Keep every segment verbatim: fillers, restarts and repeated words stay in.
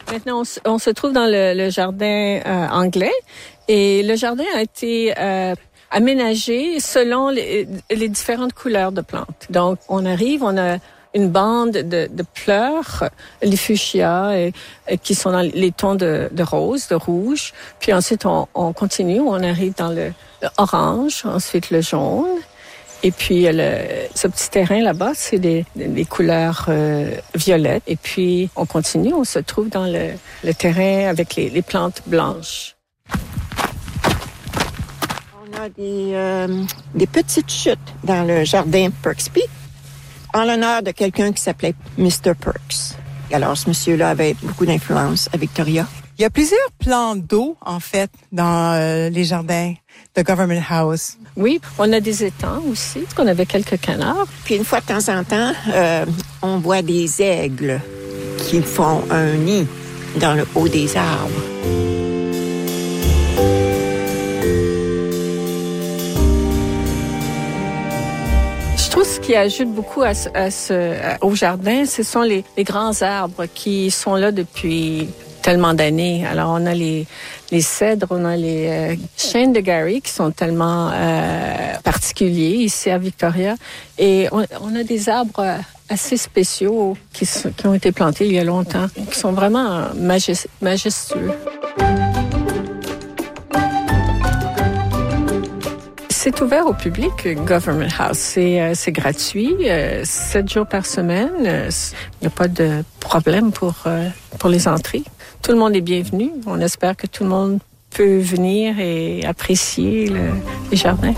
Maintenant, on, s- on se trouve dans le, le jardin euh, anglais et le jardin a été euh, aménagé selon les, les différentes couleurs de plantes. Donc, on arrive, on a une bande de, de fleurs, les fuchsias, et, et qui sont dans les tons de, de rose, de rouge. Puis ensuite, on, on continue, on arrive dans le, le orange, ensuite le jaune. Et puis, le, ce petit terrain là-bas, c'est des, des couleurs euh, violettes. Et puis, on continue, on se trouve dans le, le terrain avec les, les plantes blanches. On a des, euh, des petites chutes dans le jardin Perksby en l'honneur de quelqu'un qui s'appelait mister Perks. Alors, ce monsieur-là avait beaucoup d'influence à Victoria. Il y a plusieurs plans d'eau, en fait, dans euh, les jardins de Government House. Oui, on a des étangs aussi, parce qu'on avait quelques canards. Puis une fois de temps en temps, euh, on voit des aigles qui font un nid dans le haut des arbres. Je trouve ce qui ajoute beaucoup à ce, à ce, à, au jardin, ce sont les, les grands arbres qui sont là depuis tellement d'années. Alors, on a les, les cèdres, on a les euh, chênes de Gary qui sont tellement euh, particuliers ici à Victoria. Et on, on a des arbres assez spéciaux qui, sont, qui ont été plantés il y a longtemps, qui sont vraiment majest, majestueux. C'est ouvert au public, Government House. C'est, euh, c'est gratuit, euh, sept jours par semaine. Il euh, n'y a pas de problème pour, euh, pour les entrées. Tout le monde est bienvenu. On espère que tout le monde peut venir et apprécier le, les jardins.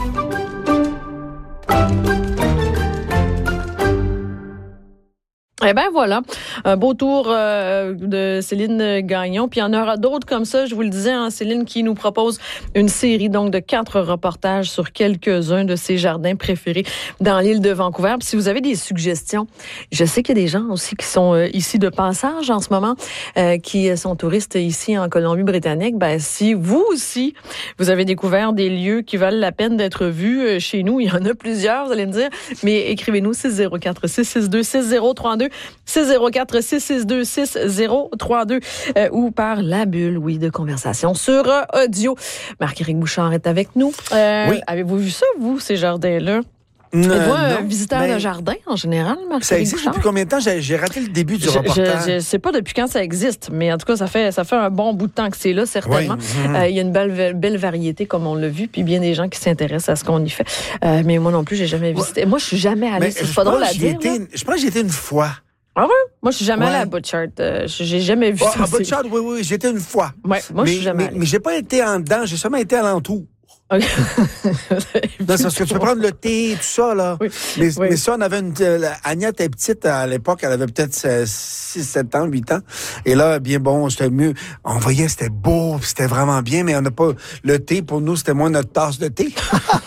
Eh bien, voilà. Un beau tour euh, de Céline Gagnon. Puis il y en aura d'autres comme ça. Je vous le disais, hein, Céline qui nous propose une série donc de quatre reportages sur quelques-uns de ses jardins préférés dans l'île de Vancouver. Puis si vous avez des suggestions, je sais qu'il y a des gens aussi qui sont euh, ici de passage en ce moment, euh, qui sont touristes ici en Colombie-Britannique. Ben, si vous aussi, vous avez découvert des lieux qui valent la peine d'être vus euh, chez nous, il y en a plusieurs, vous allez me dire, mais écrivez-nous six zéro quatre, six six deux, six zéro trois deux. six zéro quatre, six six deux, six zéro trois deux euh, ou par la bulle, oui, de conversation sur euh, audio. Marc-Éric Bouchard est avec nous. Euh, oui. Avez-vous vu ça, vous, ces jardins-là? Euh, Êtes-vous un non, visiteur mais de jardin, en général, Marc-Éric ça existe Bouchard? depuis combien de temps? J'ai, j'ai raté le début du je, reportage. Je ne sais pas depuis quand ça existe, mais en tout cas, ça fait, ça fait un bon bout de temps que c'est là, certainement. Oui. Mmh. Euh, il y a une belle, belle variété, comme on l'a vu, puis bien des gens qui s'intéressent à ce qu'on y fait. Euh, mais moi non plus, j'ai jamais visité. Ouais. Moi, je suis jamais allée. C'est pas drôle à dire. Été, je pense que j'y étais une fois. Ah ouais? Moi, je suis jamais ouais. allée à Butchart. Euh, j'ai jamais vu oh, ça. À Butchart, oui, oui, j'étais une fois. Ouais, moi, mais, je suis jamais mais, allée. mais j'ai pas été en dedans, j'ai seulement été à l'entour. Okay. Non, c'est parce que tu peux prendre le thé, tout ça, là. Oui. Mais, oui. mais ça, on avait une... Agnette est petite à l'époque, elle avait peut-être six, sept ans, huit ans. Et là, bien bon, c'était mieux. On voyait, c'était beau, c'était vraiment bien, mais on n'a pas... Le thé, pour nous, c'était moins notre tasse de thé.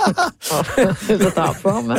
C'est en forme.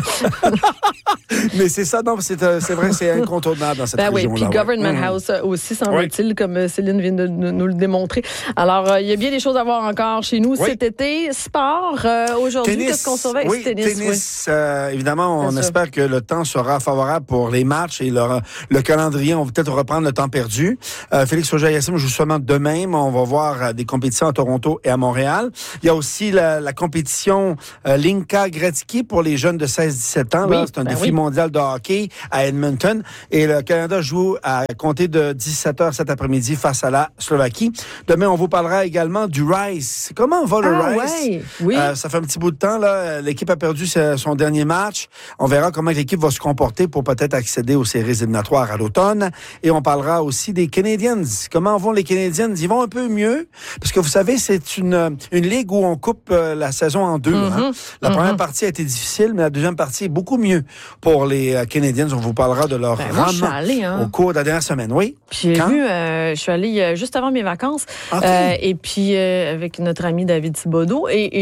Mais c'est ça, non, c'est, c'est vrai, c'est incontournable dans cette ben région-là. Oui, puis Government mmh. House aussi, semble-t-il, oui. comme Céline vient de nous le démontrer. Alors, il euh, y a bien des choses à voir encore chez nous oui. cet été. Sport. Euh, aujourd'hui, tennis, qu'est-ce qu'on surveille? Oui, tennis, tennis oui. euh, évidemment, on Bien espère sûr. que le temps sera favorable pour les matchs et le, le calendrier. On va peut-être reprendre le temps perdu. Euh, Félix Auger-Aliassime joue seulement demain, mais on va voir des compétitions à Toronto et à Montréal. Il y a aussi la, la compétition euh, Linka Gretzky pour les jeunes de seize dix-sept ans. Oui, là, c'est un ben défi oui. mondial de hockey à Edmonton. Et le Canada joue à compter de dix-sept heures cet après-midi face à la Slovaquie. Demain, on vous parlera également du Rice. Comment va le ah, Rice? Ouais. Oui. Euh, ça fait un petit bout de temps, là. L'équipe a perdu son dernier match. On verra comment l'équipe va se comporter pour peut-être accéder aux séries éliminatoires à l'automne. Et on parlera aussi des Canadiens. Comment vont les Canadiens? Ils vont un peu mieux. Parce que vous savez, c'est une, une ligue où on coupe euh, la saison en deux. Mm-hmm. Hein. La mm-hmm. première partie a été difficile, mais la deuxième partie est beaucoup mieux pour les euh, Canadiens. On vous parlera de leur ben, rendement allée, hein. au cours de la dernière semaine. Oui. J'ai Quand? vu, euh, je suis allée euh, juste avant mes vacances. Okay. Euh, et puis, euh, avec notre ami David Thibodeau. Et,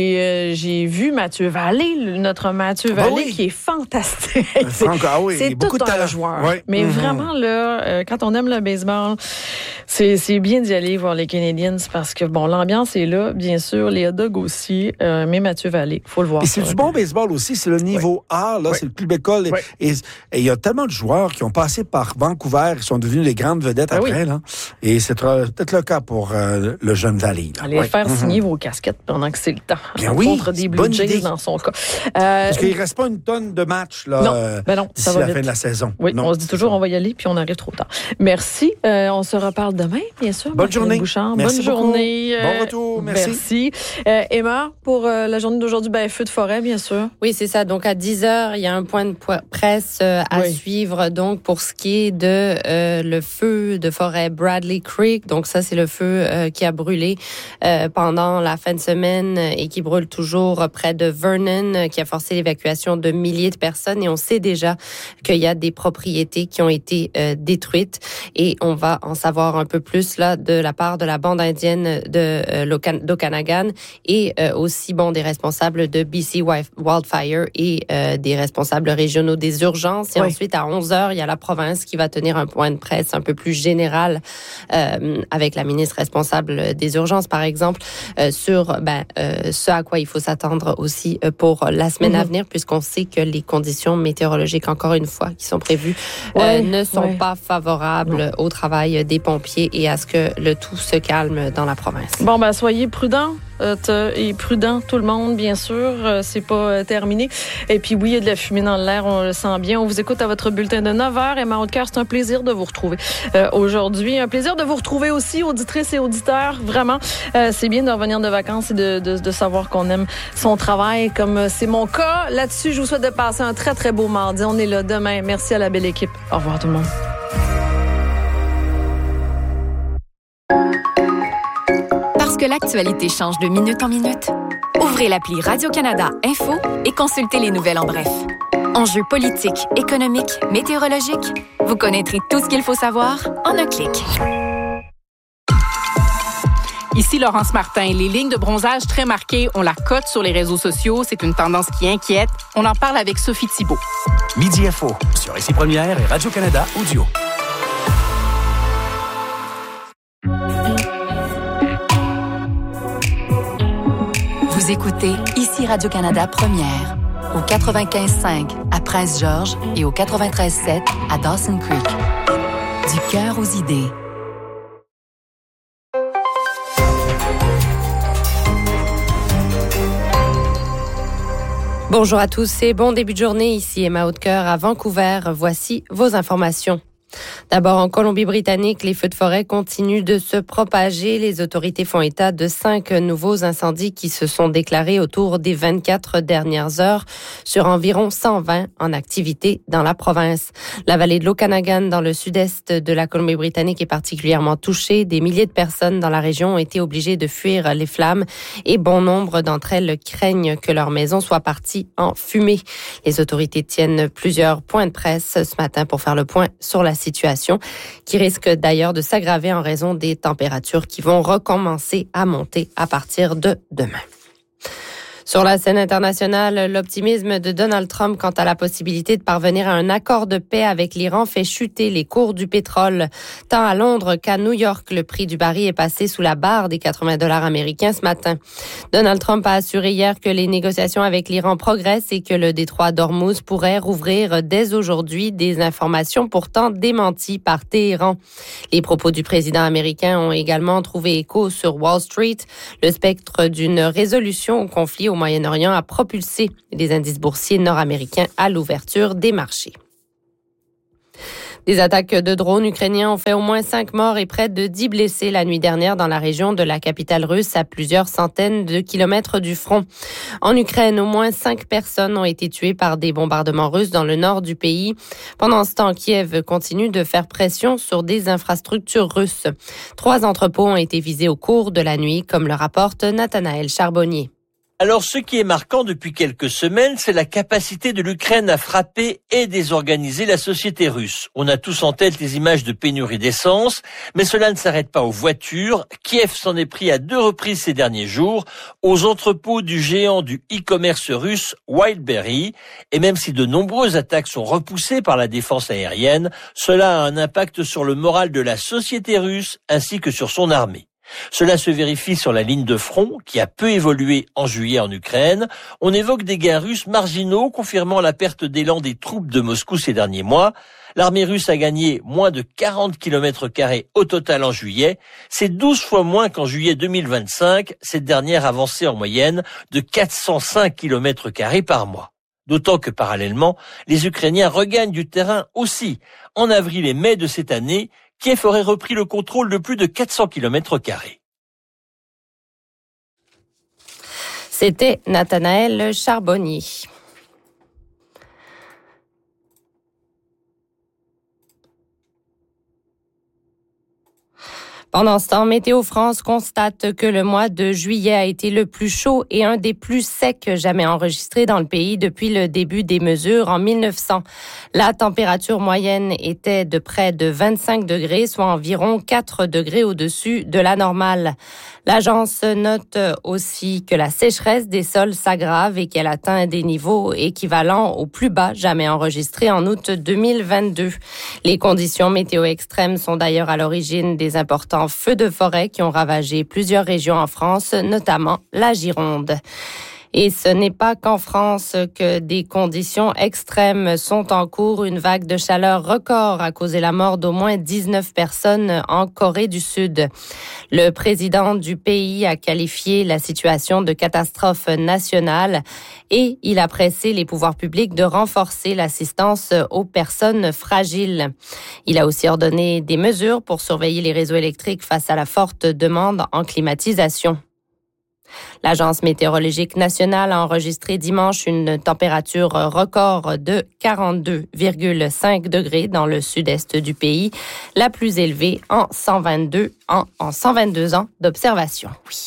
j'ai, euh, j'ai vu Mathieu Vallée, notre Mathieu Vallée, oh oui. qui est fantastique. C'est, ah oui, c'est tout un joueur. Oui. Mais mm-hmm. vraiment, là, euh, quand on aime le baseball, c'est, c'est bien d'y aller voir les Canadiens parce que, bon, l'ambiance est là, bien sûr, les hot dogs aussi, euh, mais Mathieu Vallée, il faut le voir. Et c'est du bon baseball aussi, c'est le niveau oui. A, là, oui. c'est le club école. Oui. Et il y a tellement de joueurs qui ont passé par Vancouver, qui sont devenus les grandes vedettes ben après, oui. là. Et c'est peut-être le cas pour euh, le jeune Vallée. Là. Allez oui. faire mm-hmm. signer vos casquettes pendant que c'est le temps. Bien oui, contre des Blue Jays idée. Dans son cas. Euh, Parce qu'il ne reste pas une tonne de matchs là, non, euh, ben non, d'ici ça va la vite. fin de la saison. Oui, non, on se dit toujours ça. on va y aller, puis on arrive trop tard. Merci. Euh, on se reparle demain, bien sûr. Bonne journée. Bouchard. Merci Bonne beaucoup. journée. Euh, bon retour. Merci. Merci. Euh, Emma, pour euh, la journée d'aujourd'hui, ben, feu de forêt, bien sûr. Oui, c'est ça. Donc, à dix heures, il y a un point de presse euh, à oui. suivre. Donc, pour ce qui est de euh, le feu de forêt Bradley Creek. Donc, ça, c'est le feu euh, qui a brûlé euh, pendant la fin de semaine et qui brûle toujours près de Vernon, euh, qui a forcé l'évacuation de milliers de personnes. Et on sait déjà qu'il y a des propriétés qui ont été euh, détruites. Et on va en savoir un peu plus là de la part de la bande indienne de euh, d'Okanagan et euh, aussi bon des responsables de B C Wildfire et euh, des responsables régionaux des urgences. Et oui. ensuite, à onze heures, il y a la province qui va tenir un point de presse un peu plus général euh, avec la ministre responsable des urgences, par exemple, euh, sur ben, euh, ce à quoi il faut s'attendre aussi euh, pour la semaine mm-hmm. à venir, puisqu'on sait que les conditions météorologiques, encore une fois, qui sont prévues, ouais, euh, ne sont ouais. pas favorables non. au travail des pompiers et à ce que le tout se calme dans la province. Bon, ben soyez prudents. Euh, et prudent tout le monde, bien sûr. Euh, c'est pas euh, terminé. Et puis oui, il y a de la fumée dans l'air, on le sent bien. On vous écoute à votre bulletin de neuf heures. Emma Haute-Cœur, c'est un plaisir de vous retrouver euh, aujourd'hui. Un plaisir de vous retrouver aussi, auditrices et auditeurs. Vraiment, euh, c'est bien de revenir de vacances et de, de, de savoir qu'on aime son travail, comme c'est mon cas. Là-dessus, je vous souhaite de passer un très, très beau mardi. On est là demain. Merci à la belle équipe. Au revoir tout le monde. Parce que l'actualité change de minute en minute, ouvrez l'appli Radio-Canada Info et consultez les nouvelles en bref. Enjeux politiques, économiques, météorologiques, vous connaîtrez tout ce qu'il faut savoir en un clic. Ici Laurence Martin. Les lignes de bronzage très marquées, on la cote sur les réseaux sociaux. C'est une tendance qui inquiète. On en parle avec Sophie Thibault. Midi Info sur Ici Première et Radio-Canada Audio. Vous écoutez Ici Radio-Canada Première, au quatre-vingt-quinze cinq à Prince-Georges et au quatre-vingt-treize sept à Dawson Creek. Du cœur aux idées. Bonjour à tous et bon début de journée. Ici Emma Haute-Cœur à Vancouver. Voici vos informations. D'abord, en Colombie-Britannique, les feux de forêt continuent de se propager. Les autorités font état de cinq nouveaux incendies qui se sont déclarés autour des vingt-quatre dernières heures sur environ cent vingt en activité dans la province. La vallée de l'Okanagan, dans le sud-est de la Colombie-Britannique, est particulièrement touchée. Des milliers de personnes dans la région ont été obligées de fuir les flammes et bon nombre d'entre elles craignent que leur maison soit partie en fumée. Les autorités tiennent plusieurs points de presse ce matin pour faire le point sur la situation, qui risque d'ailleurs de s'aggraver en raison des températures qui vont recommencer à monter à partir de demain. Sur la scène internationale, l'optimisme de Donald Trump quant à la possibilité de parvenir à un accord de paix avec l'Iran fait chuter les cours du pétrole. Tant à Londres qu'à New York, le prix du baril est passé sous la barre des quatre-vingts dollars américains ce matin. Donald Trump a assuré hier que les négociations avec l'Iran progressent et que le détroit d'Ormuz pourrait rouvrir dès aujourd'hui, des informations pourtant démenties par Téhéran. Les propos du président américain ont également trouvé écho sur Wall Street. Le spectre d'une résolution au conflit au Moyen-Orient a propulsé les indices boursiers nord-américains à l'ouverture des marchés. Des attaques de drones ukrainiens ont fait au moins cinq morts et près de dix blessés la nuit dernière dans la région de la capitale russe, à plusieurs centaines de kilomètres du front. En Ukraine, au moins cinq personnes ont été tuées par des bombardements russes dans le nord du pays. Pendant ce temps, Kiev continue de faire pression sur des infrastructures russes. Trois entrepôts ont été visés au cours de la nuit, comme le rapporte Nathanaël Charbonnier. Alors, ce qui est marquant depuis quelques semaines, c'est la capacité de l'Ukraine à frapper et désorganiser la société russe. On a tous en tête les images de pénurie d'essence, mais cela ne s'arrête pas aux voitures. Kiev s'en est pris à deux reprises ces derniers jours aux entrepôts du géant du e-commerce russe Wildberry. Et même si de nombreuses attaques sont repoussées par la défense aérienne, cela a un impact sur le moral de la société russe ainsi que sur son armée. Cela se vérifie sur la ligne de front, qui a peu évolué en juillet en Ukraine. On évoque des gains russes marginaux, confirmant la perte d'élan des troupes de Moscou ces derniers mois. L'armée russe a gagné moins de quarante kilomètres carrés au total en juillet. C'est douze fois moins qu'en juillet deux mille vingt-cinq. Cette dernière avançait en moyenne de quatre cent cinq kilomètres carrés par mois. D'autant que parallèlement, les Ukrainiens regagnent du terrain aussi. En avril et mai de cette année, Kiev aurait repris le contrôle de plus de quatre cents kilomètres carrés. C'était Nathanaël Charbonnier. Pendant ce temps, Météo France constate que le mois de juillet a été le plus chaud et un des plus secs jamais enregistrés dans le pays depuis le début des mesures en mille neuf cents. La température moyenne était de près de vingt-cinq degrés, soit environ quatre degrés au-dessus de la normale. L'agence note aussi que la sécheresse des sols s'aggrave et qu'elle atteint des niveaux équivalents au plus bas jamais enregistrés en août deux mille vingt-deux. Les conditions météo extrêmes sont d'ailleurs à l'origine des importants feux de forêt qui ont ravagé plusieurs régions en France, notamment la Gironde. Et ce n'est pas qu'en France que des conditions extrêmes sont en cours. Une vague de chaleur record a causé la mort d'au moins dix-neuf personnes en Corée du Sud. Le président du pays a qualifié la situation de catastrophe nationale et il a pressé les pouvoirs publics de renforcer l'assistance aux personnes fragiles. Il a aussi ordonné des mesures pour surveiller les réseaux électriques face à la forte demande en climatisation. L'Agence météorologique nationale a enregistré dimanche une température record de quarante-deux virgule cinq degrés dans le sud-est du pays, la plus élevée en cent vingt-deux ans, en cent vingt-deux ans d'observation. Oui.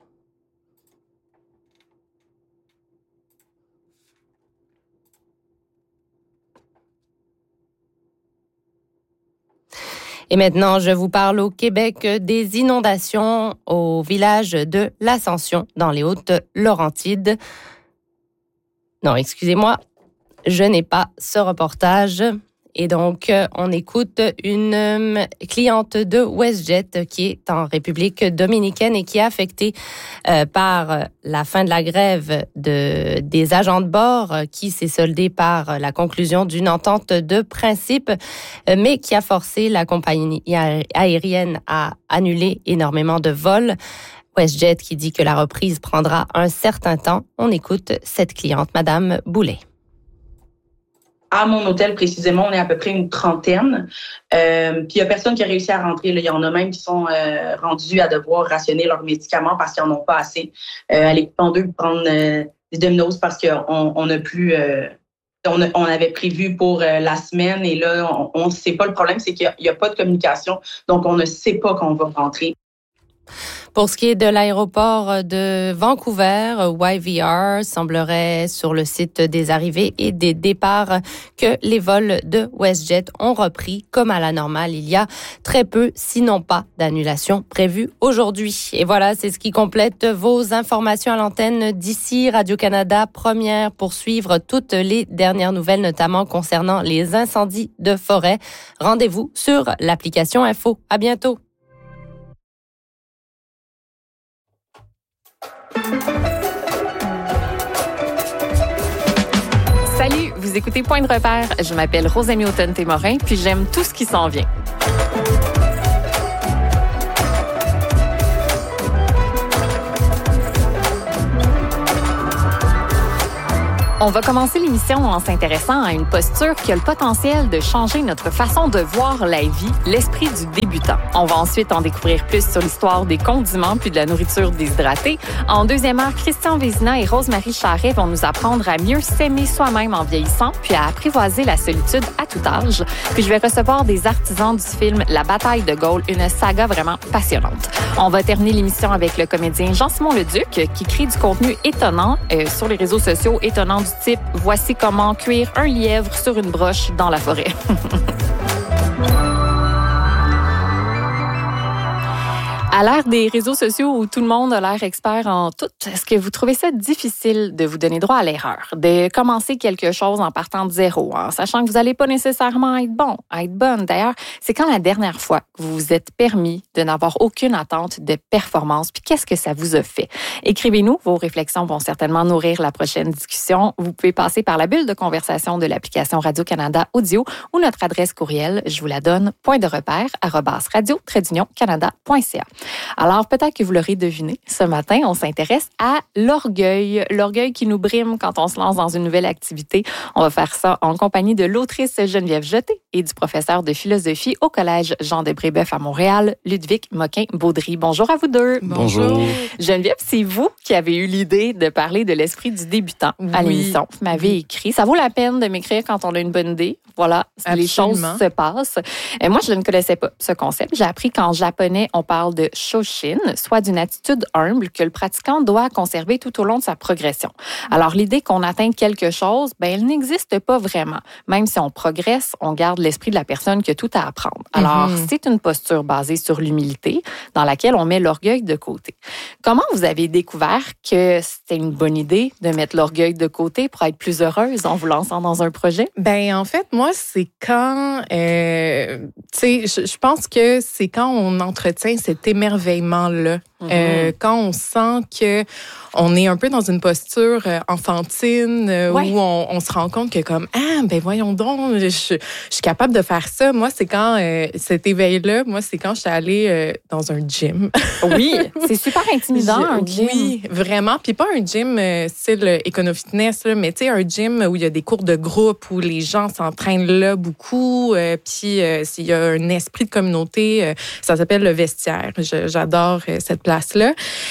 Et maintenant, je vous parle au Québec des inondations au village de l'Ascension dans les Hautes-Laurentides. Non, excusez-moi, je n'ai pas ce reportage. Et donc, on écoute une cliente de WestJet qui est en République dominicaine et qui est affectée euh, par la fin de la grève de, des agents de bord qui s'est soldée par la conclusion d'une entente de principe, mais qui a forcé la compagnie aérienne à annuler énormément de vols. WestJet qui dit que la reprise prendra un certain temps. On écoute cette cliente, Madame Boulet. À mon hôtel, précisément, on est à peu près une trentaine. Euh, puis il n'y a personne qui a réussi à rentrer. Là. Il y en a même qui sont euh, rendus à devoir rationner leurs médicaments parce qu'ils n'en ont pas assez. Euh, à l'équipement d'eux, prendre euh, des Domino's parce qu'on on a plus... Euh, on, a, on avait prévu pour euh, la semaine et là, on ne sait pas. Le problème, c'est qu'il n'y a, a pas de communication. Donc, on ne sait pas qu'on va rentrer. Pour ce qui est de l'aéroport de Vancouver, Y V R semblerait sur le site des arrivées et des départs que les vols de WestJet ont repris comme à la normale. Il y a très peu, sinon pas, d'annulation prévue aujourd'hui. Et voilà, c'est ce qui complète vos informations à l'antenne d'ici Radio-Canada, première pour suivre toutes les dernières nouvelles, notamment concernant les incendies de forêt. Rendez-vous sur l'application Info. À bientôt. Salut, vous écoutez Point de repère. Je m'appelle Rosamie Automne-Témorin, puis j'aime tout ce qui s'en vient. On va commencer l'émission en s'intéressant à une posture qui a le potentiel de changer notre façon de voir la vie, l'esprit du débutant. On va ensuite en découvrir plus sur l'histoire des condiments puis de la nourriture déshydratée. En deuxième heure, Christian Vézina et Rose-Marie Charret vont nous apprendre à mieux s'aimer soi-même en vieillissant puis à apprivoiser la solitude à tout âge. Puis je vais recevoir des artisans du film La bataille de Gaulle, une saga vraiment passionnante. On va terminer l'émission avec le comédien Jean-Simon Leduc qui crée du contenu étonnant euh, sur les réseaux sociaux, étonnant du type « Voici comment cuire un lièvre sur une broche dans la forêt ». À l'ère des réseaux sociaux où tout le monde a l'air expert en tout, est-ce que vous trouvez ça difficile de vous donner droit à l'erreur, de commencer quelque chose en partant de zéro, en sachant que vous n'allez pas nécessairement être bon, être bonne? D'ailleurs, c'est quand la dernière fois que vous vous êtes permis de n'avoir aucune attente de performance, puis qu'est-ce que ça vous a fait? Écrivez-nous, vos réflexions vont certainement nourrir la prochaine discussion. Vous pouvez passer par la bulle de conversation de l'application Radio-Canada Audio ou notre adresse courriel, je vous la donne, point de repère, arobase radio trait d'union canada point c a. Alors, peut-être que vous l'aurez deviné, ce matin, on s'intéresse à l'orgueil. L'orgueil qui nous brime quand on se lance dans une nouvelle activité. On va faire ça en compagnie de l'autrice Geneviève Jeté et du professeur de philosophie au Collège Jean-de-Brébeuf à Montréal, Ludwig Moquin-Baudry. Bonjour à vous deux. Bonjour. Geneviève, c'est vous qui avez eu l'idée de parler de l'esprit du débutant à oui. l'émission. Vous m'avez oui. écrit. Ça vaut la peine de m'écrire quand on a une bonne idée. Voilà, Absolument. Les choses se passent. Et moi, je ne connaissais pas ce concept. J'ai appris qu'en japonais, on parle de shoshin, soit d'une attitude humble que le pratiquant doit conserver tout au long de sa progression. Alors, l'idée qu'on atteint quelque chose, ben, elle n'existe pas vraiment. Même si on progresse, on garde l'esprit de la personne qui a tout à apprendre. Alors, mm-hmm. c'est une posture basée sur l'humilité, dans laquelle on met l'orgueil de côté. Comment vous avez découvert que c'était une bonne idée de mettre l'orgueil de côté pour être plus heureuse en vous lançant dans un projet? Ben, en fait, moi, c'est quand, euh, tu sais, je, je pense que c'est quand on entretient cet émerveillement-là. Mm-hmm. Euh, quand on sent que on est un peu dans une posture euh, enfantine euh, ouais. où on, on se rend compte que comme ah ben voyons donc je, je suis capable de faire ça. Moi c'est quand euh, cet éveil-là, moi c'est quand je suis allée euh, dans un gym. Oui, c'est super intimidant je, un gym. Oui, vraiment. Puis pas un gym euh, style écono-fitness là, mais tu sais un gym où il y a des cours de groupe où les gens s'entraînent là beaucoup. Euh, puis euh, s'il y a un esprit de communauté, euh, ça s'appelle le vestiaire. Je, j'adore euh, cette place-là.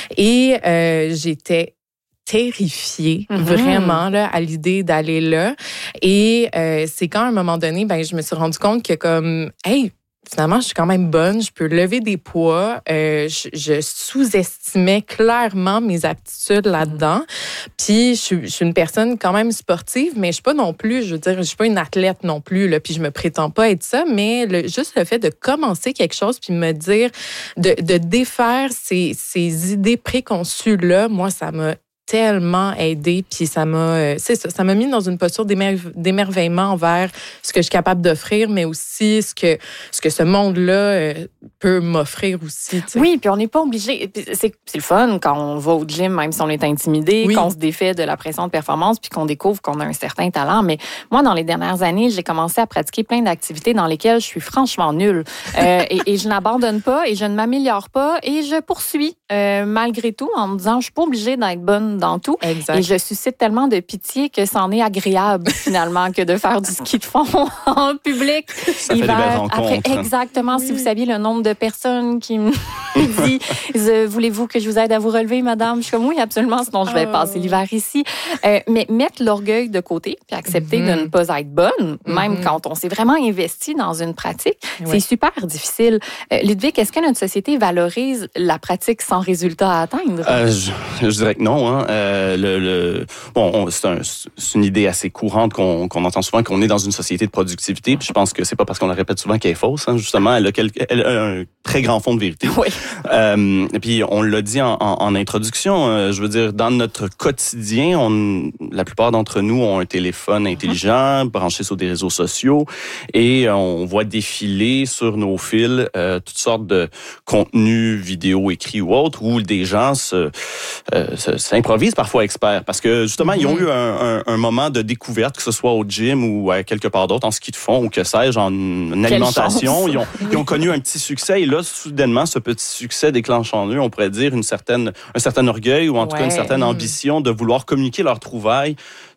Et euh, j'étais terrifiée, mm-hmm. vraiment, là, à l'idée d'aller là. Et euh, c'est quand, à un moment donné, ben, je me suis rendu compte que comme, hey, finalement, je suis quand même bonne, je peux lever des poids. Euh, je, je sous-estimais clairement mes aptitudes là-dedans. Puis, je suis, je suis une personne quand même sportive, mais je suis pas non plus, je veux dire, je suis pas une athlète non plus, là, puis je me prétends pas être ça, mais le, juste le fait de commencer quelque chose puis me dire, de, de défaire ces, ces idées préconçues-là, moi, ça m'a tellement aidé, puis ça m'a, c'est ça, ça m'a mis dans une posture d'émer- d'émerveillement envers ce que je suis capable d'offrir, mais aussi ce que ce que ce monde-là euh, peut m'offrir aussi. T'sais. Oui, puis on n'est pas obligé. C'est, c'est le fun quand on va au gym, même si on est intimidé, oui. qu'on se défait de la pression de performance, puis qu'on découvre qu'on a un certain talent. Mais moi, dans les dernières années, j'ai commencé à pratiquer plein d'activités dans lesquelles je suis franchement nulle. Euh, et, et je n'abandonne pas, et je ne m'améliore pas, et je poursuis euh, malgré tout en me disant, je suis pas obligée d'être bonne dans tout. Exact. Et je suscite tellement de pitié que c'en est agréable, finalement, que de faire du ski de fond en public. Ça hiver, fait des belles rencontres. Après, exactement. Oui. Si vous saviez le nombre de personnes qui me disent « Voulez-vous que je vous aide à vous relever, madame? » Je suis comme « Oui, absolument, sinon je vais oh. passer l'hiver ici. Euh, » Mais mettre l'orgueil de côté puis accepter mm-hmm. de ne pas être bonne, même mm-hmm. quand on s'est vraiment investi dans une pratique, oui. c'est super difficile. Euh, Ludwig, est-ce que notre société valorise la pratique sans résultat à atteindre? Euh, je, je dirais que non. Hein. Euh, le, le, bon, on, c'est, un, c'est une idée assez courante qu'on, qu'on entend souvent, qu'on est dans une société de productivité. Puis je pense que c'est pas parce qu'on la répète souvent qu'elle est fausse. Hein. Justement, elle a, quelque, elle a un très grand fond de vérité. Oui. Euh, et puis on l'a dit en, en, en introduction. Euh, je veux dire, dans notre quotidien, on, la plupart d'entre nous ont un téléphone intelligent, branché sur des réseaux sociaux, et on voit défiler sur nos fils euh, toutes sortes de contenus, vidéos, écrits ou autres, où des gens se, euh, se, s'improvisent parfois experts, parce que justement, mm-hmm. ils ont eu un, un, un moment de découverte, que ce soit au gym ou à quelque part d'autre, en ski de fond ou que sais-je, en, en alimentation. Ils ont, ils ont connu un petit succès, et là, soudainement, ce petit succès déclenche en eux, on pourrait dire, une certaine, un certain orgueil, ou en tout ouais. cas une certaine ambition de vouloir communiquer leurs trouvailles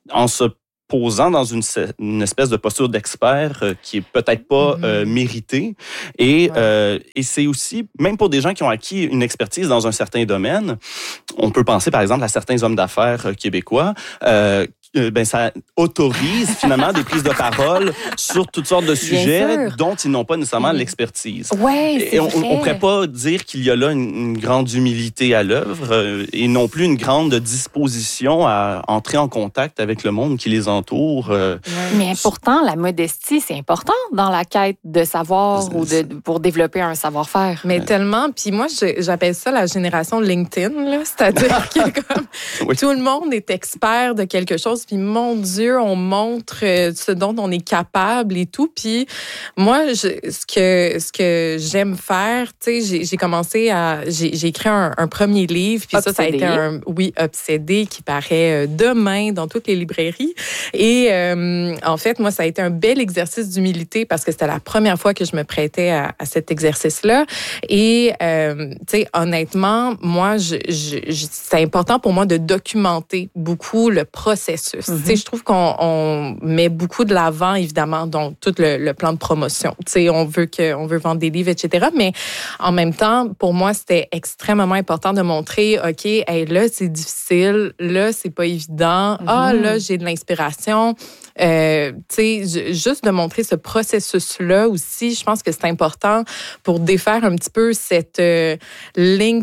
en se posant dans une, une espèce de posture d'expert euh, qui est peut-être pas mm-hmm. euh, méritée. Et, ouais. euh, et c'est aussi, même pour des gens qui ont acquis une expertise dans un certain domaine, on peut penser par exemple à certains hommes d'affaires euh, québécois, euh, ben ça autorise finalement des prises de parole sur toutes sortes de sujets dont ils n'ont pas nécessairement mmh. l'expertise. Ouais, c'est et on, vrai. on pourrait pas dire qu'il y a là une, une grande humilité à l'œuvre euh, et non plus une grande disposition à entrer en contact avec le monde qui les entoure. Euh, ouais. Mais pourtant, la modestie, c'est important dans la quête de savoir c'est, ou de pour développer un savoir-faire. Mais ouais. tellement. Puis moi, je, j'appelle ça la génération LinkedIn, là, c'est-à-dire que comme oui. tout le monde est expert de quelque chose. Puis mon Dieu, on montre ce dont on est capable et tout. Puis moi, je, ce que ce que j'aime faire, tu sais, j'ai, j'ai commencé à, j'ai, j'ai écrit un, un premier livre. Puis ça, ça a été un, oui, Obsédé, qui paraît demain dans toutes les librairies. Et euh, en fait, moi, ça a été un bel exercice d'humilité parce que c'était la première fois que je me prêtais à, à cet exercice-là. Et euh, tu sais, honnêtement, moi, je, je, je, c'est important pour moi de documenter beaucoup le processus. Mm-hmm. Tu sais, je trouve qu'on on met beaucoup de l'avant, évidemment, dans tout le, le plan de promotion. Tu sais, on veut que, on veut vendre des livres, et cetera. Mais en même temps, pour moi, c'était extrêmement important de montrer, OK, hey, là, c'est difficile. Là, c'est pas évident. Mm-hmm. Ah, là, j'ai de l'inspiration. Euh, tu sais, juste de montrer ce processus-là aussi, je pense que c'est important pour défaire un petit peu cette euh, ligne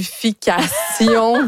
des,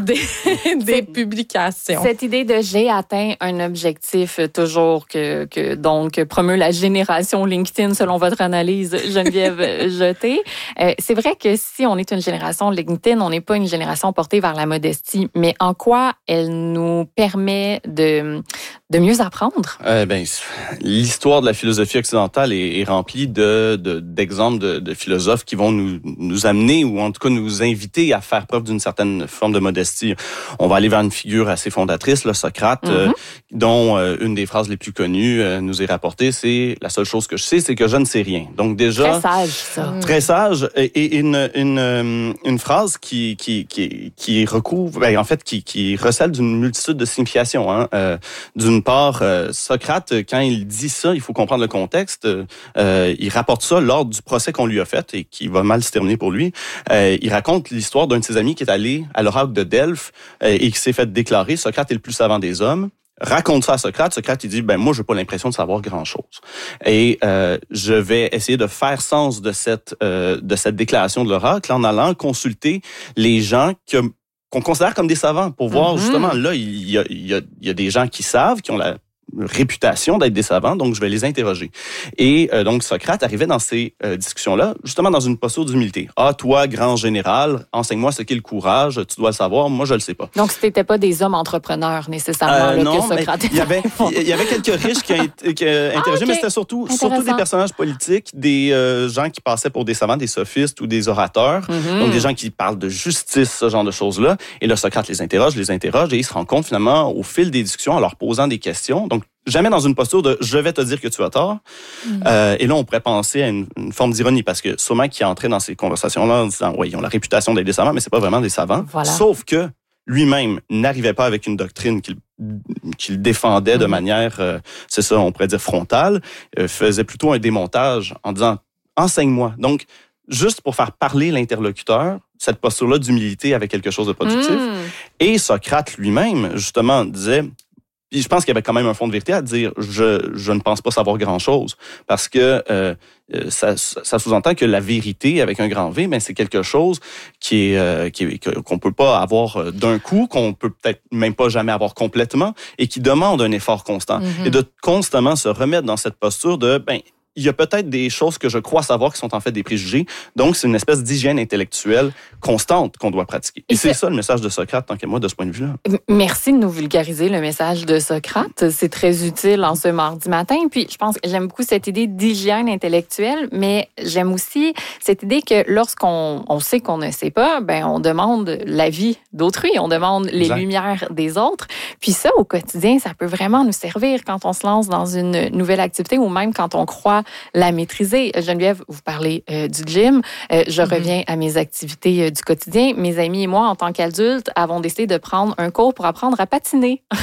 des publications. Cette idée de j'ai atteint un objectif toujours que, que donc promeut la génération LinkedIn selon votre analyse, Geneviève Jeté. Euh, c'est vrai que si on est une génération LinkedIn, on n'est pas une génération portée vers la modestie, mais en quoi elle nous permet de, de mieux apprendre? Euh, ben, l'histoire de la philosophie occidentale est, est remplie de, de, d'exemples de, de philosophes qui vont nous, nous amener ou en tout cas nous inviter à faire preuve d'une certaine forme de modestie. On va aller vers une figure assez fondatrice, là, Socrate, mm-hmm. euh, dont euh, une des phrases les plus connues euh, nous est rapportée, c'est « La seule chose que je sais, c'est que je ne sais rien ». Donc déjà... Très sage, ça. Très sage. Et, et une, une, une phrase qui, qui, qui, qui recouvre, ben, en fait, qui, qui recèle d'une multitude de significations. Hein. Euh, d'une part, euh, Socrate, quand il dit ça, il faut comprendre le contexte, euh, il rapporte ça lors du procès qu'on lui a fait et qui va mal se terminer pour lui. Euh, il raconte l'histoire d'un de ses amis qui est allé à l'oracle de Delphes euh, et qui s'est fait déclarer « Socrate est le plus savant des hommes ». Raconte ça à Socrate. Socrate, il dit, ben moi, j'ai pas l'impression de savoir grand-chose. Et euh, je vais essayer de faire sens de cette euh, de cette déclaration de l'oracle en allant consulter les gens que, qu'on considère comme des savants pour voir, mm-hmm. justement, là, il y a, il y a, il y a des gens qui savent, qui ont la réputation d'être des savants, donc je vais les interroger. Et euh, donc Socrate arrivait dans ces euh, discussions-là, justement dans une posture d'humilité. Ah, toi, grand général, enseigne-moi ce qu'est le courage, tu dois le savoir, moi je le sais pas. Donc c'était pas des hommes entrepreneurs nécessairement euh, là, non, que Socrate. Il y avait il y avait quelques riches qui ont qui, euh, interrogé, ah, okay. mais c'était surtout surtout des personnages politiques, des euh, gens qui passaient pour des savants, des sophistes ou des orateurs, mm-hmm. donc des gens qui parlent de justice, ce genre de choses-là. Et là, Socrate les interroge, les interroge, et il se rend compte finalement au fil des discussions, en leur posant des questions. Donc jamais dans une posture de « je vais te dire que tu as tort mm. ». Euh, et là, on pourrait penser à une, une forme d'ironie parce que sûrement qu'il est entré dans ces conversations-là en disant « oui, ils ont la réputation d'être des savants, mais c'est pas vraiment des savants voilà. ». Sauf que lui-même n'arrivait pas avec une doctrine qu'il, qu'il défendait mm. de manière, euh, c'est ça, on pourrait dire frontale, euh, faisait plutôt un démontage en disant « enseigne-moi ». Donc, juste pour faire parler l'interlocuteur, cette posture-là d'humilité avec quelque chose de productif. Mm. Et Socrate lui-même, justement, disait... Puis je pense qu'il y avait quand même un fond de vérité à dire je je ne pense pas savoir grand-chose parce que euh, ça ça sous-entend que la vérité avec un grand V, ben c'est quelque chose qui est, euh, qui est qu'on peut pas avoir d'un coup, qu'on peut peut-être même pas jamais avoir complètement et qui demande un effort constant mm-hmm. et de constamment se remettre dans cette posture de ben il y a peut-être des choses que je crois savoir qui sont en fait des préjugés. Donc, c'est une espèce d'hygiène intellectuelle constante qu'on doit pratiquer. Et, Et c'est ça le message de Socrate, tant qu'à moi, de ce point de vue-là. Merci de nous vulgariser le message de Socrate. C'est très utile en ce mardi matin. Puis, je pense que j'aime beaucoup cette idée d'hygiène intellectuelle, mais j'aime aussi cette idée que lorsqu'on on sait qu'on ne sait pas, ben on demande l'avis d'autrui, on demande les exact. Lumières des autres. Puis ça, au quotidien, ça peut vraiment nous servir quand on se lance dans une nouvelle activité ou même quand on croit la maîtriser. Geneviève, vous parlez euh, du gym. Euh, je mm-hmm. reviens à mes activités euh, du quotidien. Mes amis et moi, en tant qu'adultes, avons décidé de prendre un cours pour apprendre à patiner.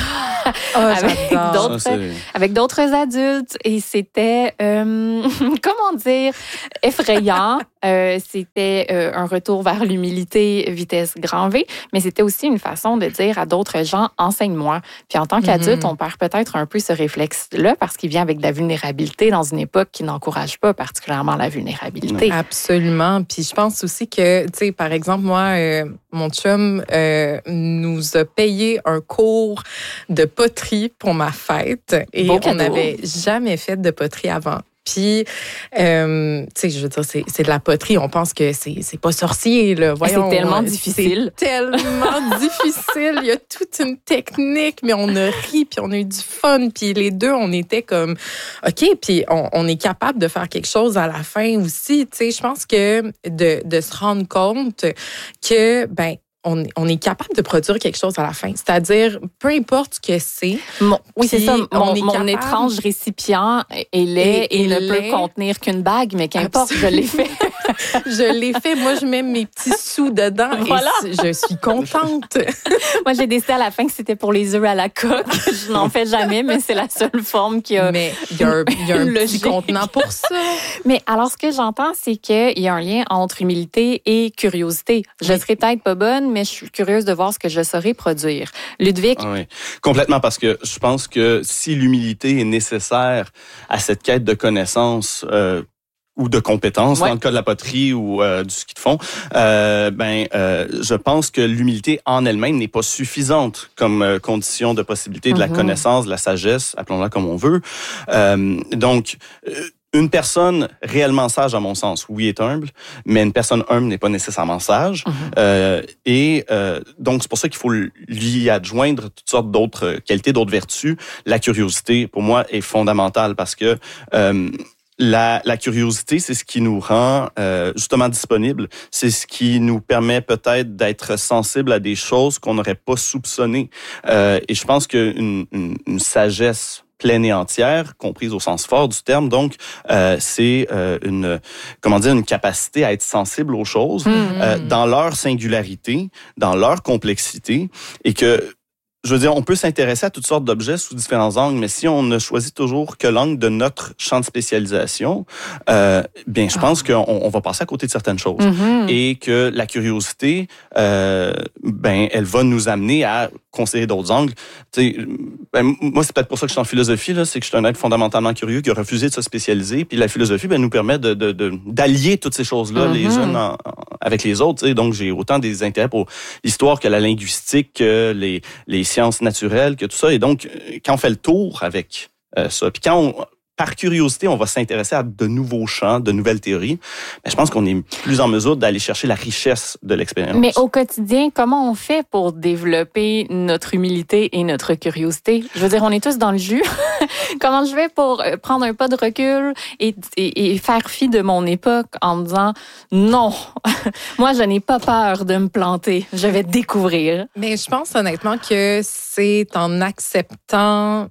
Oh, avec d'autres, Ça, avec d'autres adultes. Et c'était, euh, comment dire, effrayant. Euh, c'était euh, un retour vers l'humilité, vitesse grand V, mais c'était aussi une façon de dire à d'autres gens, enseigne-moi. Puis en tant qu'adulte, mm-hmm. on perd peut-être un peu ce réflexe-là parce qu'il vient avec de la vulnérabilité dans une époque qui n'encourage pas particulièrement la vulnérabilité. Absolument. Puis je pense aussi que, tu sais, par exemple, moi, euh, mon chum euh, nous a payé un cours de poterie pour ma fête et Beau on n'avait jamais fait de poterie avant. Puis, euh, tu sais, je veux dire, c'est, c'est de la poterie. On pense que c'est, c'est pas sorcier, là. Voyons, c'est tellement difficile. C'est tellement difficile. Il y a toute une technique, mais on a ri, puis on a eu du fun. Puis les deux, on était comme, OK, puis on, on est capable de faire quelque chose à la fin aussi. Tu sais, je pense que de, de se rendre compte que, ben, On, on est capable de produire quelque chose à la fin. C'est-à-dire, peu importe ce que c'est. Mon, oui, c'est ça. Mon, est mon capable... étrange récipient est laid et, et, et ne lait. peut contenir qu'une bague, mais qu'importe, je l'ai fait. Je l'ai fait. Moi, je mets mes petits sous dedans voilà. et je suis contente. Moi, j'ai décidé à la fin que c'était pour les œufs à la coque. Je n'en fais jamais, mais c'est la seule forme qui a... Mais il y a un, y a un petit contenant pour ça. Mais alors, ce que j'entends, c'est qu'il y a un lien entre humilité et curiosité. Je oui. serais peut-être pas bonne, mais je suis curieuse de voir ce que je saurais produire. Ludwig? Ah oui, complètement, parce que je pense que si l'humilité est nécessaire à cette quête de connaissances euh, ou de compétences, ouais. dans le cas de la poterie ou euh, du ski de fond, euh, ben, euh, je pense que l'humilité en elle-même n'est pas suffisante comme euh, condition de possibilité de la mm-hmm. connaissance, de la sagesse, appelons-la comme on veut. Euh, donc, euh, Une personne réellement sage, à mon sens, oui, est humble, mais une personne humble n'est pas nécessairement sage. Mm-hmm. Euh, et euh, donc, c'est pour ça qu'il faut lui adjoindre toutes sortes d'autres qualités, d'autres vertus. La curiosité, pour moi, est fondamentale parce que euh, la, la curiosité, c'est ce qui nous rend euh, justement disponible. C'est ce qui nous permet peut-être d'être sensible à des choses qu'on n'aurait pas soupçonnées. Euh, et je pense qu'une une, une sagesse pleine et entière, comprise au sens fort du terme. Donc, euh, c'est euh, une, comment dire, une capacité à être sensible aux choses mmh. euh, dans leur singularité, dans leur complexité, et que, je veux dire, on peut s'intéresser à toutes sortes d'objets sous différents angles, mais si on ne choisit toujours que l'angle de notre champ de spécialisation, euh, bien, je pense qu'on on va passer à côté de certaines choses. Mm-hmm. Et que la curiosité, euh, ben, elle va nous amener à considérer d'autres angles. Tu sais, ben, moi, c'est peut-être pour ça que je suis en philosophie, là, c'est que je suis un être fondamentalement curieux qui a refusé de se spécialiser. Puis la philosophie, ben, nous permet de, de, de, d'allier toutes ces choses-là, mm-hmm. les unes en, en, avec les autres. Tu sais. Donc, j'ai autant des intérêts pour l'histoire que la linguistique, que les, les sciences naturelles, que tout ça. Et donc, quand on fait le tour avec euh, ça, puis quand on, par curiosité, on va s'intéresser à de nouveaux champs, de nouvelles théories, ben, je pense qu'on est plus en mesure d'aller chercher la richesse de l'expérience. Mais au quotidien, comment on fait pour développer notre humilité et notre curiosité? Je veux dire, on est tous dans le jus. Comment je fais pour prendre un pas de recul et, et, et faire fi de mon époque en me disant non, moi, je n'ai pas peur de me planter. Je vais découvrir. Mais je pense honnêtement que c'est en acceptant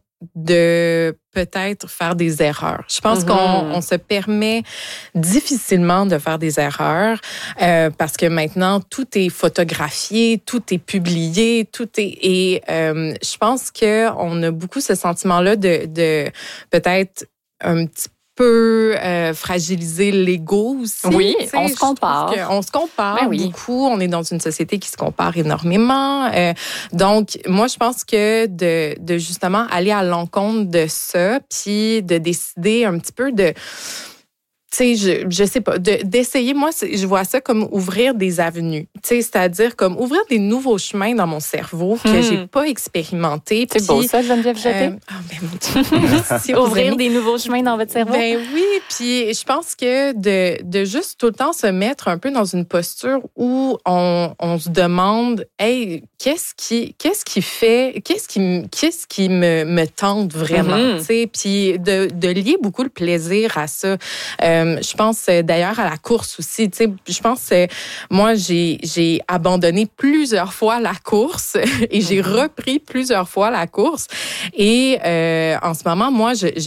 de peut-être faire des erreurs. Je pense mm-hmm. qu'on on se permet difficilement de faire des erreurs euh, parce que maintenant, tout est photographié, tout est publié, tout est... Et euh, je pense qu'on a beaucoup ce sentiment-là de, de peut-être un petit peu euh, fragiliser l'ego aussi. Oui, on se compare. On se compare ben oui. beaucoup. On est dans une société qui se compare énormément. Euh, donc, moi, je pense que de, de justement aller à l'encontre de ça, puis de décider un petit peu de... Tu sais, je, je sais pas, de, d'essayer, moi, je vois ça comme ouvrir des avenues. Tu sais, c'est-à-dire comme ouvrir des nouveaux chemins dans mon cerveau que hmm. j'ai pas expérimenté. C'est beau ça, Geneviève Jeté. Euh, oh, ben mon Dieu. Merci, ouvrir des nouveaux chemins dans votre cerveau. Ben oui, puis je pense que de, de juste tout le temps se mettre un peu dans une posture où on, on se demande, hey, qu'est-ce qui, qu'est-ce qui fait, qu'est-ce qui, qu'est-ce qui me, me tente vraiment, mm-hmm. tu sais, puis de, de lier beaucoup le plaisir à ça. Euh, je pense d'ailleurs à la course aussi. Tu sais, je pense moi j'ai j'ai abandonné plusieurs fois la course et j'ai repris plusieurs fois la course. Et euh, en ce moment, moi, je, je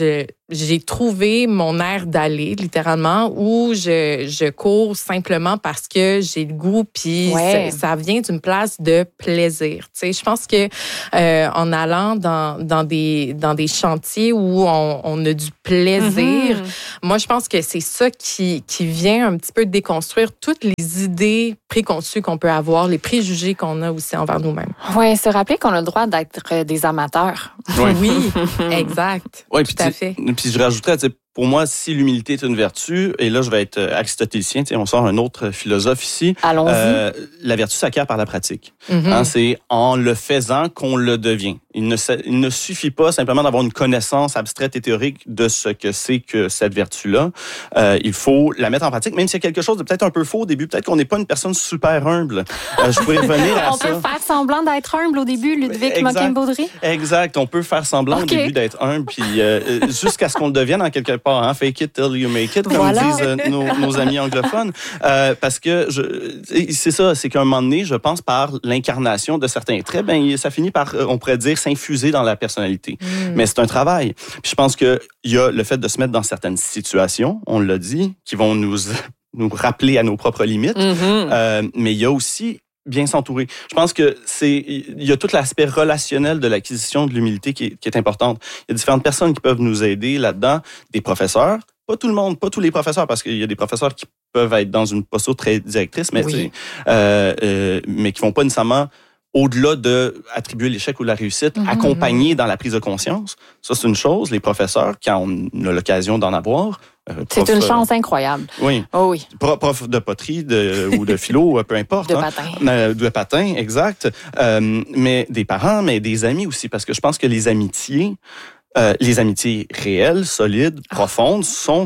j'ai trouvé mon air d'aller, littéralement, où je, je cours simplement parce que j'ai le goût, puis ouais. ça, ça vient d'une place de plaisir. Tu sais, je pense que euh, en allant dans, dans, des, dans des chantiers où on, on a du plaisir, mm-hmm. moi, je pense que c'est ça qui, qui vient un petit peu déconstruire toutes les idées préconçues qu'on peut avoir, les préjugés qu'on a aussi envers nous-mêmes. Oui, se rappeler qu'on a le droit d'être des amateurs. Ouais. Oui, exact. Ouais, tout à fait. Puis je rajouterais, pour moi, si l'humilité est une vertu, et là, je vais être aristotélicien, on sort un autre philosophe ici. Allons-y. Euh, la vertu s'acquiert par la pratique. Mm-hmm. Hein, c'est en le faisant qu'on le devient. Il ne, il ne suffit pas simplement d'avoir une connaissance abstraite et théorique de ce que c'est que cette vertu-là. Euh, il faut la mettre en pratique, même s'il y a quelque chose de peut-être un peu faux au début. Peut-être qu'on n'est pas une personne super humble. Euh, je pourrais revenir à on ça. On peut faire semblant d'être humble au début, Ludwig Moquin-Baudry? Exact. On peut faire semblant okay. au début d'être humble, puis euh, jusqu'à ce qu'on le devienne en quelque part. Hein? Fake it till you make it, comme voilà. disent euh, nos, nos amis anglophones. Euh, parce que je, c'est ça, c'est qu'à un moment donné, je pense par l'incarnation de certains traits, ben, ça finit par, on pourrait dire, s'infuser dans la personnalité. Mm. Mais c'est un travail. Puis je pense qu'il y a le fait de se mettre dans certaines situations, on l'a dit, qui vont nous, nous rappeler à nos propres limites. Mm-hmm. Euh, mais il y a aussi bien s'entourer. Je pense que c'est, il y a tout l'aspect relationnel de l'acquisition de l'humilité qui est, qui est importante. Il y a différentes personnes qui peuvent nous aider là-dedans, des professeurs, pas tout le monde, pas tous les professeurs, parce qu'il y a des professeurs qui peuvent être dans une posture très directrice, mais, oui. euh, euh, mais qui vont pas nécessairement au-delà de attribuer l'échec ou la réussite, mm-hmm. accompagner dans la prise de conscience. Ça, c'est une chose. Les professeurs, quand on a l'occasion d'en avoir, Euh, prof, c'est une chance incroyable. Euh, oui. Oh oui. Prof, prof de poterie de, ou de philo, peu importe. De hein. patin. Euh, de patin, exact. Euh, mais des parents, mais des amis aussi, parce que je pense que les amitiés, euh, les amitiés réelles, solides, ah. profondes, sont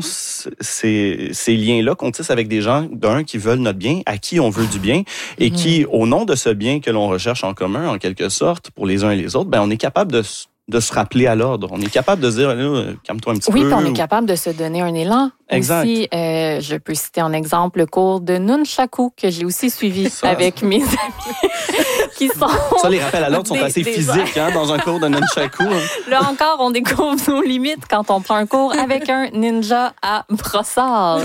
ces, ces liens-là qu'on tisse avec des gens, d'un, qui veulent notre bien, à qui on veut du bien, et mmh. qui, au nom de ce bien que l'on recherche en commun, en quelque sorte, pour les uns et les autres, ben on est capable de de se rappeler à l'ordre. On est capable de dire, là, calme-toi un petit oui, peu. Oui, puis on est capable de se donner un élan. Exact. Aussi, euh, je peux citer en exemple le cours de Nunchaku que j'ai aussi suivi ça, avec mes amis qui sont... Ça, les rappels à l'ordre sont des, assez des physiques hein, dans un cours de Nunchaku. Hein. Là encore, on découvre nos limites quand on prend un cours avec un ninja à brossard.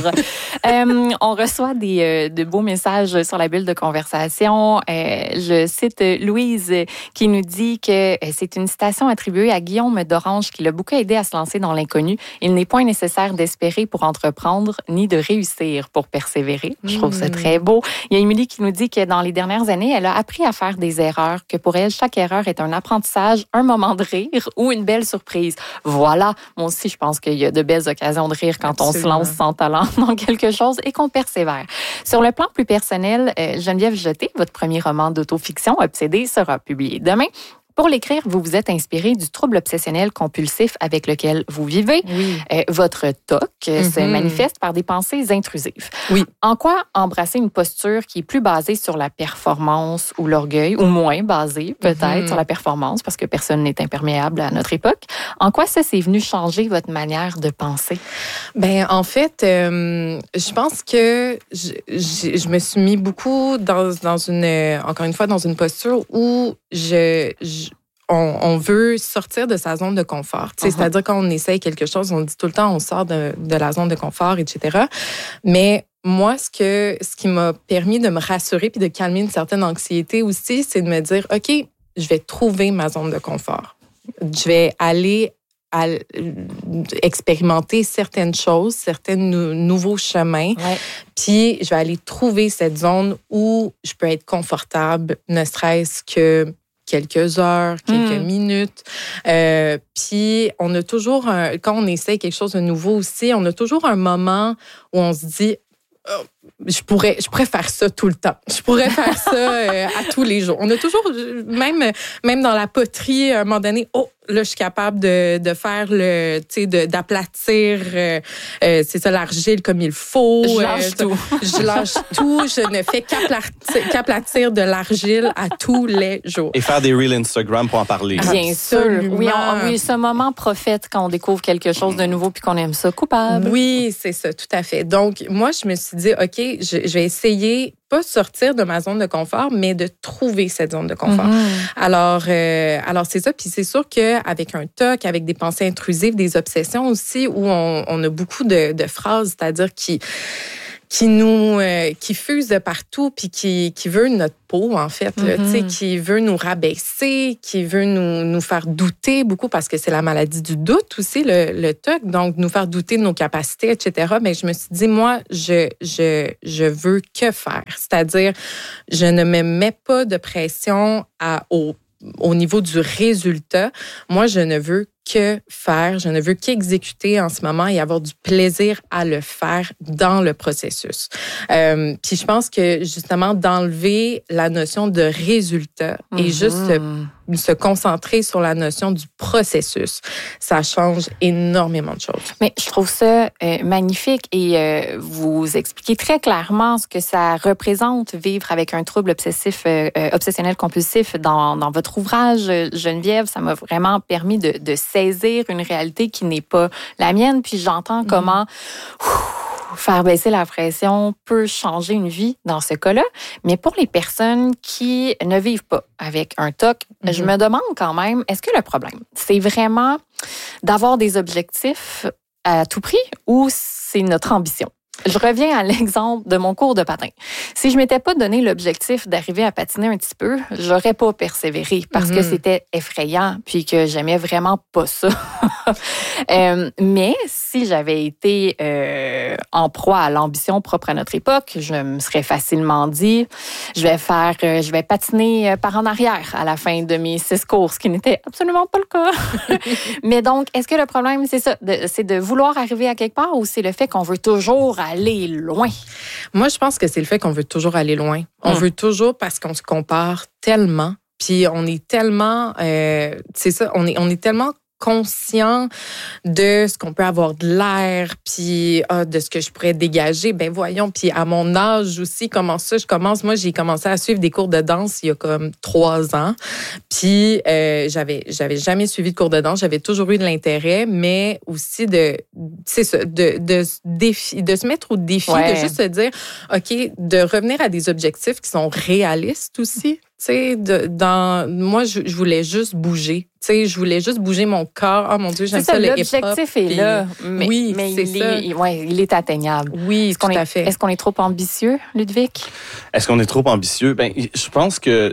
euh, on reçoit des, euh, de beaux messages sur la bulle de conversation. Euh, je cite Louise qui nous dit que c'est une citation attribuée à Guillaume d'Orange qui l'a beaucoup aidé à se lancer dans l'inconnu. Il n'est point nécessaire d'espérer pour entreprendre ni de réussir pour persévérer. Je trouve ça très beau. Il y a Émilie qui nous dit que dans les dernières années, elle a appris à faire des erreurs, que pour elle, chaque erreur est un apprentissage, un moment de rire ou une belle surprise. Voilà. Moi aussi, je pense qu'il y a de belles occasions de rire quand Absolument. On se lance sans talent dans quelque chose et qu'on persévère. Sur le plan plus personnel, Geneviève Jeté, votre premier roman d'autofiction, Obsédé, sera publié demain. Pour l'écrire, vous vous êtes inspiré du trouble obsessionnel compulsif avec lequel vous vivez. Oui. Euh, votre T O C mm-hmm. se manifeste par des pensées intrusives. Oui. En quoi embrasser une posture qui est plus basée sur la performance ou l'orgueil, ou moins basée peut-être mm-hmm. sur la performance, parce que personne n'est imperméable à notre époque. En quoi ça, c'est venu changer votre manière de penser? Ben en fait, euh, je pense que je, je, je me suis mis beaucoup dans, dans une, encore une fois, dans une posture où je, je On, on veut sortir de sa zone de confort. Uh-huh. C'est-à-dire quand on essaye quelque chose, on dit tout le temps on sort de, de la zone de confort, et cetera. Mais moi, ce, que, ce qui m'a permis de me rassurer puis de calmer une certaine anxiété aussi, c'est de me dire, OK, je vais trouver ma zone de confort. Je vais aller à expérimenter certaines choses, certains nou- nouveaux chemins. Ouais. Puis, je vais aller trouver cette zone où je peux être confortable, ne serait-ce que quelques heures, quelques mmh. minutes. Euh, puis, on a toujours, un, quand on essaie quelque chose de nouveau aussi, on a toujours un moment où on se dit, oh, je pourrais, je pourrais faire ça tout le temps. Je pourrais faire ça euh, à tous les jours. On a toujours, même, même dans la poterie, à un moment donné, oh, là, je suis capable de, de faire le, tu sais, de, d'aplatir, euh, euh, c'est ça, l'argile comme il faut. Je lâche euh, tout. Je lâche tout. Je ne fais qu'aplatir, qu'aplatir de l'argile à tous les jours. Et faire des reels Instagram pour en parler. Bien Absolument. sûr. Oui, on, oui, ce moment prophète quand on découvre quelque chose de nouveau puis qu'on aime ça, coupable. Oui, c'est ça, tout à fait. Donc, moi, je me suis dit, OK, je, je vais essayer pas sortir de ma zone de confort, mais de trouver cette zone de confort. Mm-hmm. Alors, euh, alors c'est ça. Puis c'est sûr qu'avec un T O C, avec des pensées intrusives, des obsessions aussi, où on, on a beaucoup de, de phrases, c'est-à-dire qui qui nous euh, qui fuse de partout puis qui qui veut notre peau en fait là, mm-hmm. tu sais, qui veut nous rabaisser, qui veut nous nous faire douter beaucoup parce que c'est la maladie du doute aussi le, le T O C, donc nous faire douter de nos capacités, et cetera. Mais je me suis dit moi je je je veux que faire, c'est-à-dire je ne me mets pas de pression à au au niveau du résultat. Moi je ne veux que faire, je ne veux qu'exécuter en ce moment et avoir du plaisir à le faire dans le processus. Euh, puis je pense que justement d'enlever la notion de résultat mm-hmm. et juste se, se concentrer sur la notion du processus, ça change énormément de choses. Mais je trouve ça euh, magnifique et euh, vous expliquez très clairement ce que ça représente vivre avec un trouble obsessif, euh, obsessionnel compulsif dans, dans votre ouvrage, Geneviève. Ça m'a vraiment permis de, de saisir une réalité qui n'est pas la mienne. Puis j'entends mmh. comment ouf, faire baisser la pression peut changer une vie dans ce cas-là. Mais pour les personnes qui ne vivent pas avec un T O C, mmh. je me demande quand même, est-ce que le problème, c'est vraiment d'avoir des objectifs à tout prix ou c'est notre ambition? Je reviens à l'exemple de mon cours de patin. Si je m'étais pas donné l'objectif d'arriver à patiner un petit peu, j'aurais pas persévéré parce mm-hmm. que c'était effrayant puis que j'aimais vraiment pas ça. euh, mais si j'avais été euh, en proie à l'ambition propre à notre époque, je me serais facilement dit, je vais faire, euh, je vais patiner par en arrière à la fin de mes six courses, ce qui n'était absolument pas le cas. Mais donc, est-ce que le problème, c'est ça, de, c'est de vouloir arriver à quelque part ou c'est le fait qu'on veut toujours aller loin? Moi, je pense que c'est le fait qu'on veut toujours aller loin. On hum. veut toujours parce qu'on se compare tellement, puis on est tellement, euh, c'est ça, on est, on est tellement conscient de ce qu'on peut avoir de l'air, puis ah, de ce que je pourrais dégager. Ben voyons, puis à mon âge aussi, comment ça, je commence, moi j'ai commencé à suivre des cours de danse il y a comme trois ans, puis euh, j'avais j'avais jamais suivi de cours de danse, j'avais toujours eu de l'intérêt, mais aussi de, c'est ça, de, de, défi, de se mettre au défi, ouais. de juste se dire, OK, de revenir à des objectifs qui sont réalistes aussi. Tu sais, dans moi, je, je voulais juste bouger. Tu sais, je voulais juste bouger mon corps. Oh mon Dieu, j'aime ça, ça le hip-hop. L'objectif est là. Mais, oui, mais c'est il ça. Est, ouais, il est atteignable. Oui, est-ce tout qu'on à est, fait. Est-ce qu'on est trop ambitieux, Ludwig? Est-ce qu'on est trop ambitieux? Ben, je pense que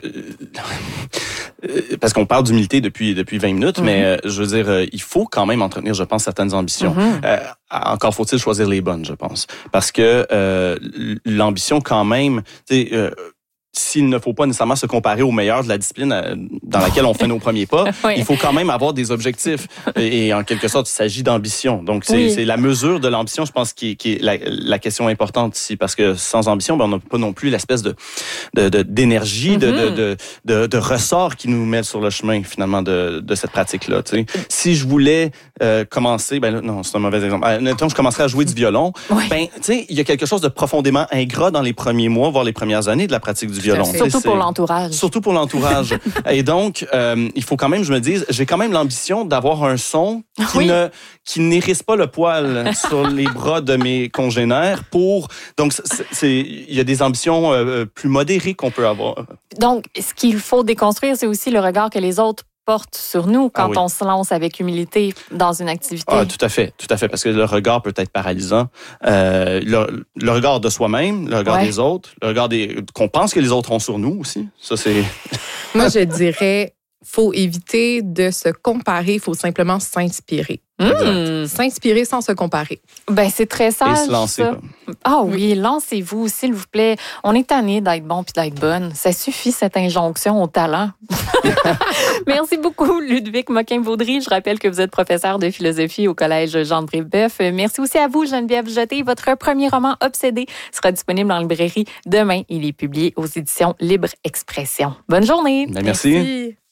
parce qu'on parle d'humilité depuis depuis vingt minutes, mm-hmm. mais euh, je veux dire, euh, il faut quand même entretenir, je pense, certaines ambitions. Mm-hmm. Euh, encore faut-il choisir les bonnes, je pense, parce que euh, l'ambition, quand même, tu sais. Euh, S'il ne faut pas nécessairement se comparer aux meilleurs de la discipline dans laquelle on fait nos premiers pas, oui. il faut quand même avoir des objectifs. Et en quelque sorte, il s'agit d'ambition. Donc, c'est, oui. c'est la mesure de l'ambition, je pense, qui est, qui est la, la question importante ici. Parce que sans ambition, ben, on n'a pas non plus l'espèce de, de, de d'énergie, mm-hmm. de, de, de, de, de ressort qui nous met sur le chemin, finalement, de, de cette pratique-là. Tu sais. Si je voulais euh, commencer, ben là, non, c'est un mauvais exemple. Mettons, je commencerais à jouer du violon. Oui. Ben, tu sais, il y a quelque chose de profondément ingrat dans les premiers mois, voire les premières années de la pratique du violon. Surtout pour l'entourage. Surtout pour l'entourage. Et donc, euh, il faut quand même, je me dise, j'ai quand même l'ambition d'avoir un son qui oui. ne qui n'hérisse pas le poil sur les bras de mes congénères. Pour donc, c'est, c'est, il y a des ambitions euh, plus modérées qu'on peut avoir. Donc, ce qu'il faut déconstruire, c'est aussi le regard que les autres porte sur nous quand ah oui. on se lance avec humilité dans une activité. Ah, tout à fait, tout à fait, parce que le regard peut être paralysant. Euh, le, le regard de soi-même, le regard ouais. des autres, le regard des qu'on pense que les autres ont sur nous aussi. Ça, c'est... Moi, je dirais, faut éviter de se comparer, il faut simplement s'inspirer. Mmh. S'inspirer sans se comparer. Ben c'est très sage. Et se lancer. Ah oui, oui, lancez-vous, s'il vous plaît. On est tanné d'être bon puis d'être bonne. Ça suffit, cette injonction au talent. Merci beaucoup, Ludwig Moquin-Vaudry. Je rappelle que vous êtes professeur de philosophie au Collège Jean-de-Brébeuf. Merci aussi à vous, Geneviève Jeté. Votre premier roman, Obsédé, sera disponible en librairie demain. Il est publié aux éditions Libre Expression. Bonne journée. Ben, merci. merci.